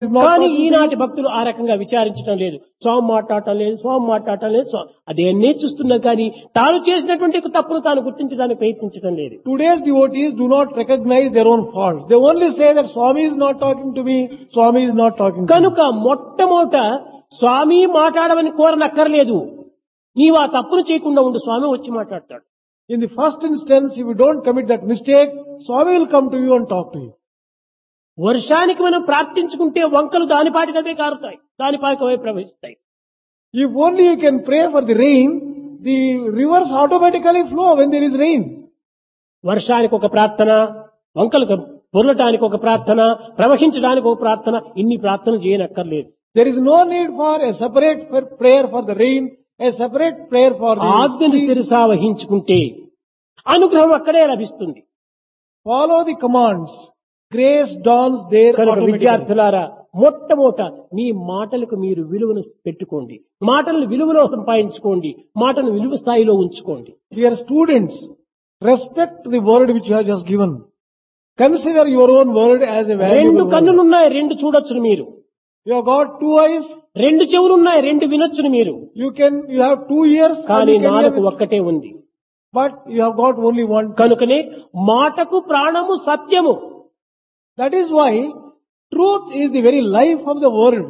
is not కానీ talking to ఈనాటి you. భక్తులు ఆ రకంగా విచారించడం లేదు. స్వామి మాట్లాడటం లేదు, స్వామి మాట్లాడటం లేదు. అదేనే చూస్తున్నారు కానీ తాను చేసినటువంటి తప్పును తాను గుర్తించడానికి ప్రయత్నించడం లేదు. Today's devotees do not recognize their own faults. They only say that Swami is not talking to me, Swami is not talking to me. కనుక మొట్టమొదట స్వామి మాట్లాడమని కోరనక్కర్లేదు. నీవు ఆ తప్పును చేయకుండా ఉండు, స్వామి వచ్చి మాట్లాడతాడు. In the first instance, if you don't commit that mistake, Swami will come to you and talk to you. వర్షానికి మనం ప్రార్థించుకుంటే వంకలు దానిపాటికవే కారుతాయి, దానిపాటికవే ప్రవహిస్తాయి. If only you can pray for the rain, the rivers automatically flow when there is rain. వర్షానికి ఒక ప్రార్థన, వంకలు పొరలటానికి ఒక ప్రార్థన, ప్రవహించడానికి ఒక ప్రార్థన, ఇన్ని ప్రార్థనలు చేయనక్కర్లేదు. There is no need for a separate prayer for the rain, a separate prayer for the ఆజ్ఞను stream. శిరసా వహించుకుంటే అనుగ్రహం అక్కడే లభిస్తుంది. Follow the commands. Grace dawns there కనుక automatically. విద్యార్థులారా, మొట్టమొదట మీ మాటలకు మీరు విలువను పెట్టుకోండి, మాటలను విలువలో సంపాదించుకోండి, మాటలను విలువ స్థాయిలో ఉంచుకోండి. Dear students, respect the word which you have just given. Consider your own word as a రెండు valuable word. కన్నులున్నాయి, రెండు చూడొచ్చును మీరు. You have got 2 eyes, రెండు చెవులున్నాయి, రెండు వినొచ్చును మీరు. you have 2 ears, and కానీ you can hear నాలుగు with- ఒక్కటే ఉంది. but you have got only one. కనుకనే మాటకు ప్రాణము సత్యము. That is why truth is the very life of the world.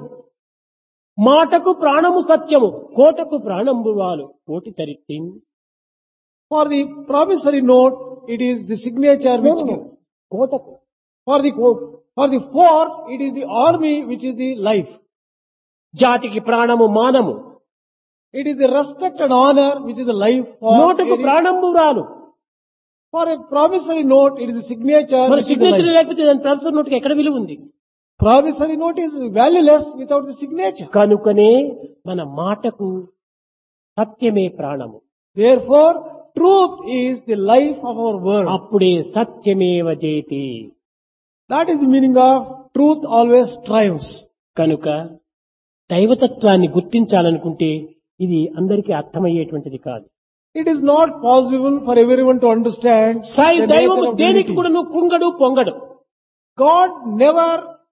మాటకు ప్రాణము సత్యము, కోటకు ప్రాణంబు వాలు కోటి తరిత్తి. For the promissory note, it is the signature which gives. కోటకు For the fort, it is the army which is the life. జాతికి ప్రాణము మానము, It is the respect and honor which is the life for. నోటకు ప్రాణంబు రాలు. For a promissory note, it is the signature మన which is the signature life. లేకపోతే దాని professor నోటికి ఎక్కడ విలువ ఉంది? Promissory note is valueless without the signature. కనుకనే మన మాటకు సత్యమే ప్రాణము. Therefore, truth is the life of our word. అప్పుడే సత్యమేవ జయతి. That is the meaning of truth always triumphs. కనుక దైవతత్వాన్ని గుర్తించాలనుకుంటే ఇది అందరికీ అర్థమయ్యేటువంటిది కాదు. It is not possible for everyone to understand Sai the దైవము nature of దేనికి divinity. కూడా నువ్వు కృంగడు పొంగడు. God never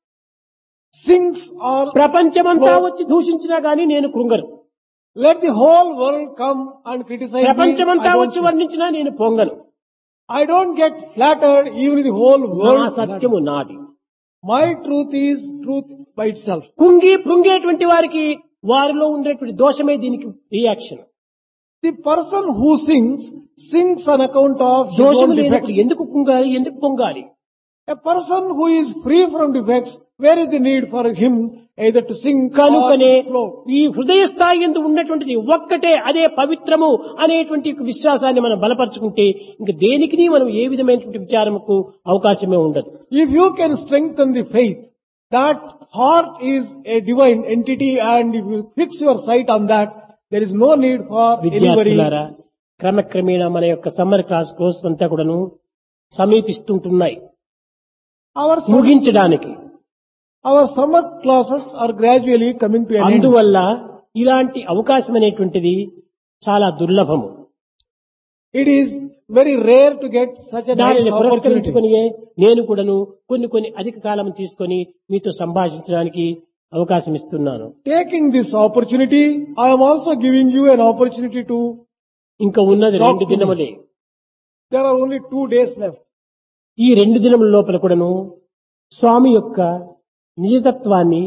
sings or ప్రపంచమంతా వచ్చి దూషించినా గానీ నేను కృంగను. let the whole world come and criticize me. ప్రపంచమంతా వచ్చి వర్ణించినా నేను పొంగను. I don't get flattered even if the whole నా world. సత్యము నాది. My truth is truth by itself. కృంగేటువంటి వారికి వారిలో ఉండేటువంటి దోషమే దీనికి reaction. The person who sings on account of his దోషము own లేనప్పుడు defects. ఎందుకు కుంగాలి, ఎందుకు పొంగాలి? A person who is free from defects, where is the need for him either to sing or కనుకనే to flow? ఈ హృదయ స్థాయి ఎందు ఉన్నటువంటిది ఒక్కటే, అదే పవిత్రము అనేటువంటి విశ్వాసాన్ని మనం బలపరుచుకుంటే ఇంక దేనికి మనం ఏ విధమైనటువంటి విచారముకు అవకాశమే ఉండదు. If you can strengthen the faith, that heart is a divine entity, and if you fix your sight on that, there is no need for anybody. విద్యార్థులారా, క్రమక్రమేణా మన యొక్క సమ్మర్ కోర్స్ అంతా కూడాను సమీపిస్తుంటున్నాయి ముగించడానికి. Our summer classes are gradually coming to an end. అందువల్ల ఇలాంటి అవకాశం అనేటువంటిది చాలా దుర్లభము. It is very rare to get such a nice దానిని opportunity. పురస్కరించుకొని నేను కూడాను కొన్ని అధిక కాలం తీసుకొని మీతో సంభాషించడానికి అవకాశం ఇస్తున్నాను. Taking this opportunity, I am also giving you an opportunity to. ఇంకా ఉన్నది 2 దినములే. There are only 2 days left. ఈ 2 దినముల లోపల కూడాను స్వామి యొక్క నిజతత్వాన్ని,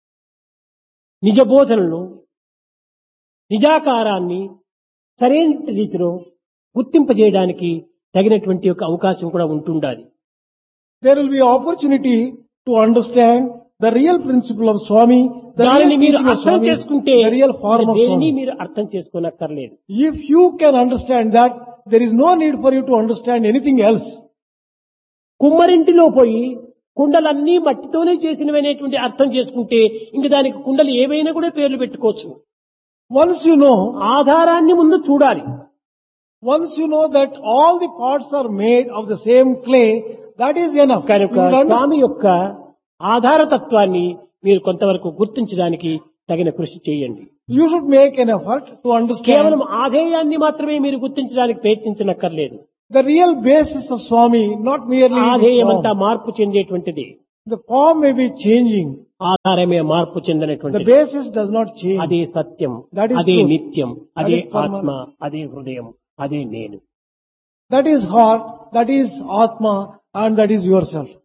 నిజ బోధనను, నిజాకారాన్ని సరైన రీతిలో గుర్తింపజేయడానికి తగినటువంటి ఒక అవకాశం కూడా ఉంటుండాలి. There will be opportunity to understand the real principle of Swami, the దానిని real మీరు teaching of అర్థం Swami, చేసుకుంటే the real form of దేనిని Swami. మీరు అర్థం చేసుకోనక్కర్లేదు. If you can understand that, there is no need for you to understand anything else. కుమ్మరింటిలో పోయి కుండలన్నీ మట్టితోనే చేసినవనేటువంటి అర్థం చేసుకుంటే ఇంక దానికి కుండలు ఏవైనా కూడా పేర్లు పెట్టుకోవచ్చు. Once you know ఆధారాన్ని ముందు చూడాలి. that all the parts are made of the same clay, that is enough. కనుక You will understand. స్వామి యొక్క ఆధారతత్వాన్ని మీరు కొంతవరకు గుర్తించడానికి తగిన కృషి చేయండి. You should make an effort to understand కేవలం ఆధేయాన్ని మాత్రమే మీరు గుర్తించడానికి ప్రయత్నించనక్కర్లేదు. the real basis of Swami, not merely the ఆధేయం form. అంతా మార్పు చెందేటువంటిది. The form may be changing. ఆధారమే మార్పు The చెందినటువంటి basis does not change. అదే సత్యం, That is అదే truth. నిత్యం, That అదే is permanent. ఆత్మ, అదే హృదయం, అదే నేను. That is heart, that is Atma, and that is yourself.